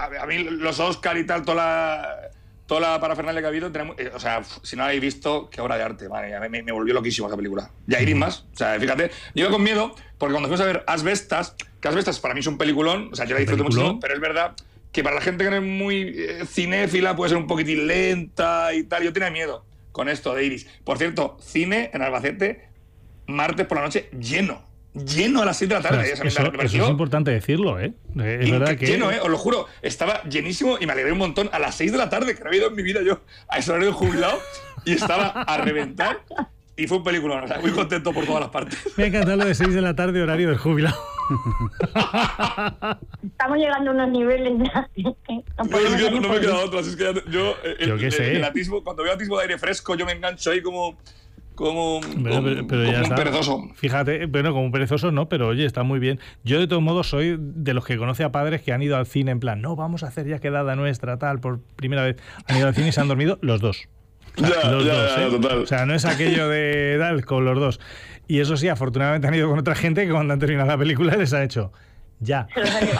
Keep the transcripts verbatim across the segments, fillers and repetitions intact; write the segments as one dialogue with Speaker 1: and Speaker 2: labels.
Speaker 1: a mí los Oscar y tal, toda la, toda la parafernalia que ha habido, tenemos, eh, o sea, si no la habéis visto, qué obra de arte, madre mía, me, me volvió loquísimo esa película. Y Iris más, o sea, fíjate, yo iba con miedo, porque cuando fuimos a ver Asbestas, que Asbestas para mí es un peliculón, o sea, yo la disfruto mucho, pero es verdad que para la gente que no es muy eh, cinéfila puede ser un poquitín lenta y tal, yo tenía miedo con esto de Iris. Por cierto, cine en Albacete, martes por la noche, lleno. Lleno a las seis de la tarde.
Speaker 2: Pues eso, eso, eso es importante decirlo, ¿eh? Es verdad que...
Speaker 1: Lleno, ¿eh? Os lo juro. Estaba llenísimo y me alegré un montón. A las seis de la tarde, que no había ido en mi vida yo a ese horario de jubilado, y estaba a reventar. Y fue un película, o sea, muy contento por todas las partes.
Speaker 2: Me ha encantado lo de seis de la tarde, horario del jubilado.
Speaker 3: Estamos llegando a unos niveles ya.
Speaker 1: No, es que no, no me queda otra. Es que ya, yo, el,
Speaker 2: yo qué
Speaker 1: el,
Speaker 2: sé.
Speaker 1: el atismo, cuando veo atismo de aire fresco, yo me engancho ahí como... Como,
Speaker 2: pero,
Speaker 1: como,
Speaker 2: pero, pero
Speaker 1: como
Speaker 2: ya
Speaker 1: un
Speaker 2: está.
Speaker 1: perezoso.
Speaker 2: Fíjate, bueno, como un perezoso no, pero oye, está muy bien. Yo de todos modos soy de los que conoce a padres que han ido al cine en plan, no, vamos a hacer ya quedada nuestra, tal, por primera vez. Han ido al cine y se han dormido los dos. O sea,
Speaker 1: ya,
Speaker 2: los
Speaker 1: ya,
Speaker 2: dos,
Speaker 1: ya,
Speaker 2: ¿eh?
Speaker 1: total.
Speaker 2: O sea, no es aquello de tal, con los dos. Y eso sí, afortunadamente han ido con otra gente que cuando han terminado la película les ha hecho... Ya.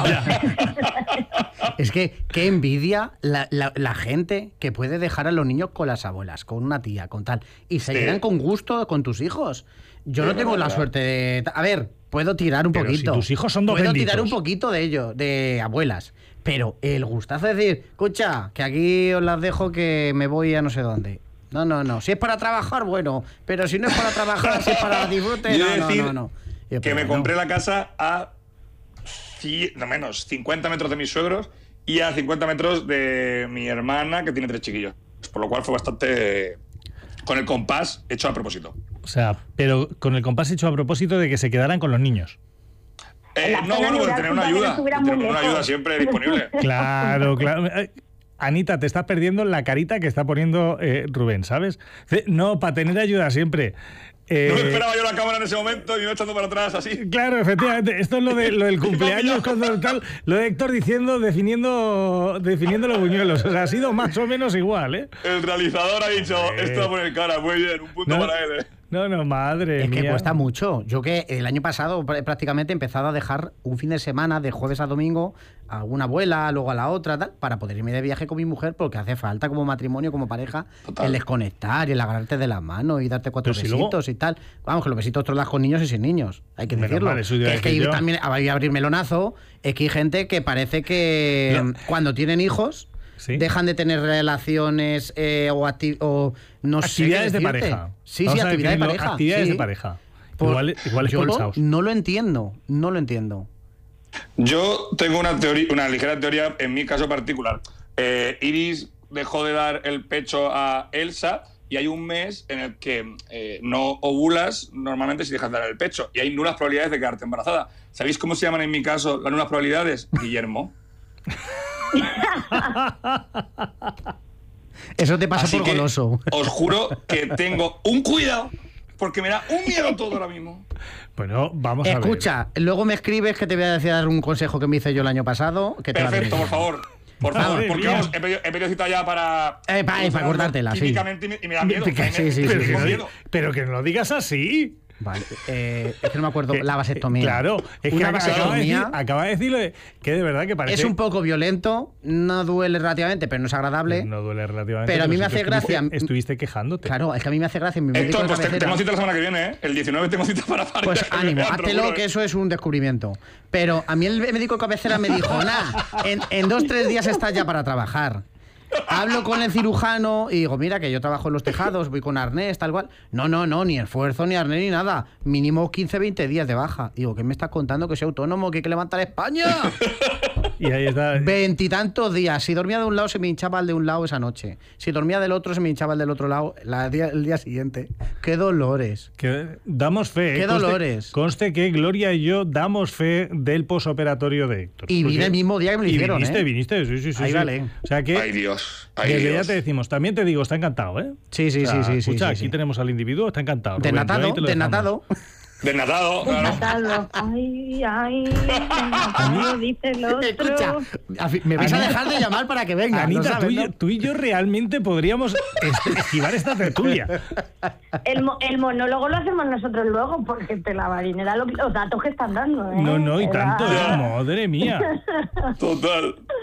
Speaker 4: ya. Es que qué envidia la, la, la gente que puede dejar a los niños con las abuelas, con una tía, con tal, y se sí. quedan con gusto con tus hijos. Yo sí, no tengo la suerte de... A ver, puedo tirar un
Speaker 2: pero
Speaker 4: poquito.
Speaker 2: Si tus hijos son dos
Speaker 4: Puedo
Speaker 2: benditos.
Speaker 4: tirar un poquito de ellos, de abuelas. Pero el gustazo de decir, escucha, que aquí os las dejo que me voy a no sé dónde. No, no, no. Si es para trabajar, bueno. Pero si no es para trabajar, si es para disfrute, no, no, no, no.
Speaker 1: Yo, que me no. compré la casa a... no menos, cincuenta metros de mis suegros y a cincuenta metros de mi hermana, que tiene tres chiquillos. Por lo cual fue bastante... con el compás hecho a propósito.
Speaker 2: O sea, pero con el compás hecho a propósito de que se quedaran con los niños.
Speaker 1: Eh, no, bueno, de tener una ayuda. De tener una ayuda siempre disponible.
Speaker 2: Claro, claro. Anita, te estás perdiendo la carita que está poniendo eh, Rubén, ¿sabes? No, para tener ayuda siempre.
Speaker 1: Eh, no me esperaba yo la cámara en ese momento y no echando para atrás así.
Speaker 2: Claro, efectivamente. Esto es lo, de, lo del cumpleaños, cuando tal, lo de Héctor diciendo, definiendo, definiendo los buñuelos. O sea, ha sido más o menos igual, ¿eh?
Speaker 1: El realizador ha dicho, eh, esto va a poner cara, muy bien, un punto
Speaker 2: no,
Speaker 1: para él, ¿eh?
Speaker 2: No, no, madre
Speaker 4: Es
Speaker 2: mía.
Speaker 4: que cuesta mucho. Yo que el año pasado prácticamente he empezado a dejar un fin de semana, de jueves a domingo, a una abuela, luego a la otra, tal, para poder irme de viaje con mi mujer, porque hace falta como matrimonio, como pareja, Total. el desconectar y el agarrarte de las manos y darte cuatro Pero besitos si luego... y tal. Vamos, que los besitos tú los das con niños y sin niños. Hay que Menos decirlo. Mal, que es que yo también voy a abrir melonazo, es que hay gente que parece que no. cuando tienen hijos... ¿Sí? Dejan de tener relaciones eh, o, acti o no
Speaker 2: actividades
Speaker 4: sé
Speaker 2: de pareja.
Speaker 4: Sí,
Speaker 2: Vamos
Speaker 4: sí, actividades de pareja.
Speaker 2: Actividades
Speaker 4: sí.
Speaker 2: de pareja.
Speaker 4: Por,
Speaker 2: igual, igual es
Speaker 4: yo
Speaker 2: colchaos.
Speaker 4: No lo entiendo, no lo entiendo.
Speaker 1: Yo tengo una teoría, una ligera teoría en mi caso particular. Eh, Iris dejó de dar el pecho a Elsa y hay un mes en el que eh, no ovulas normalmente si dejas de dar el pecho y hay nulas probabilidades de quedarte embarazada. ¿Sabéis cómo se llaman en mi caso las nulas probabilidades? Guillermo.
Speaker 4: Eso te pasa
Speaker 1: Así
Speaker 4: por goloso.
Speaker 1: Os juro que tengo un cuidado porque me da un miedo todo ahora mismo.
Speaker 2: Bueno, vamos
Speaker 4: Escucha,
Speaker 2: a ver.
Speaker 4: Escucha, luego me escribes que te voy a decir dar un consejo que me hice yo el año pasado. Que te
Speaker 1: Perfecto, por favor. Por favor, porque vamos, he pedido, he pedido cita ya para...
Speaker 4: Eh, para, para acordártela, sí.
Speaker 1: Y me da miedo.
Speaker 4: Sí, sí, sí,
Speaker 2: pero,
Speaker 4: sí,
Speaker 2: que
Speaker 4: sí.
Speaker 2: No, pero que no lo digas así.
Speaker 4: Vale, eh, es que no me acuerdo, la vasectomía.
Speaker 2: Claro, es
Speaker 4: Una
Speaker 2: que
Speaker 4: vasectomía,
Speaker 2: acaba, de decir, acaba de decirlo que de verdad que parece...
Speaker 4: Es un poco violento, no duele relativamente, pero no es agradable.
Speaker 2: No duele relativamente.
Speaker 4: Pero a mí me
Speaker 2: si
Speaker 4: hace gracia...
Speaker 2: Estuviste, estuviste quejándote.
Speaker 4: Claro, es que a mí me hace gracia. Mi
Speaker 1: Héctor, pues te, tengo cita la semana que viene, ¿eh? El diecinueve tengo cita para parir.
Speaker 4: Pues ánimo, háztelo, que eso es un descubrimiento. Pero a mí el médico de cabecera me dijo, nah, en, en dos, tres días estás ya para trabajar. Hablo con el cirujano y digo, mira, que yo trabajo en los tejados, voy con arnés, tal cual. No, no, no, ni esfuerzo, ni arnés, ni nada. Mínimo quince, veinte días de baja. Digo, ¿qué me estás contando? Que soy autónomo, que hay que levantar España.
Speaker 2: Y ahí está.
Speaker 4: Veintitantos días. Si dormía de un lado, se me hinchaba el de un lado esa noche. Si dormía del otro, se me hinchaba el del otro lado la día, el día siguiente. ¡Qué dolores!
Speaker 2: Que damos fe.
Speaker 4: ¡Qué
Speaker 2: eh,
Speaker 4: dolores!
Speaker 2: Conste, conste que Gloria y yo damos fe del posoperatorio de Héctor.
Speaker 4: Y vine el mismo día que me lo hicieron,
Speaker 2: viniste,
Speaker 4: ¿eh?
Speaker 2: viniste, sí, sí, sí.
Speaker 4: Ahí
Speaker 2: sí.
Speaker 4: vale.
Speaker 2: O sea que...
Speaker 1: Ay, Dios. Ay,
Speaker 2: desde
Speaker 1: Dios.
Speaker 2: ya te decimos, también te digo, está encantado, ¿eh?
Speaker 4: Sí, sí,
Speaker 2: o sea,
Speaker 4: sí, sí.
Speaker 2: Escucha,
Speaker 4: sí,
Speaker 2: aquí
Speaker 4: sí.
Speaker 2: tenemos al individuo, está encantado.
Speaker 4: Desnatado, desnatado.
Speaker 1: Desnatado, claro.
Speaker 3: Desnatado. Ay, ay, desnatado, dice el otro.
Speaker 4: Escucha, me vais a dejar de llamar para que venga.
Speaker 2: Anita,
Speaker 4: ¿no sabes,
Speaker 2: tú, y
Speaker 4: no?
Speaker 2: yo, tú y yo realmente podríamos esquivar esta tertulia.
Speaker 3: El, mo el monólogo lo hacemos nosotros luego, porque te la marinera lo, los datos que están dando, ¿eh?
Speaker 2: No, no, y
Speaker 3: Era...
Speaker 2: tanto, ¿eh? Madre mía.
Speaker 1: Total.